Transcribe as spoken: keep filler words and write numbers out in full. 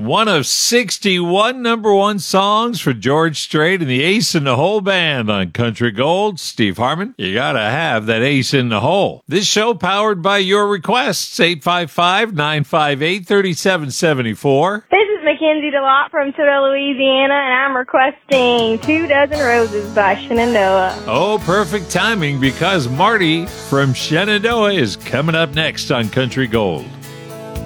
one of sixty-one number one songs for George Strait and the Ace in the Hole Band on Country Gold. Steve Harmon, you gotta have that ace in the hole. This show powered by your requests. eight five five, nine five eight, three seven seven four. This is Mackenzie DeLotte from Toledo, Louisiana, and I'm requesting Two Dozen Roses by Shenandoah. Oh, perfect timing because Marty from Shenandoah is coming up next on Country Gold.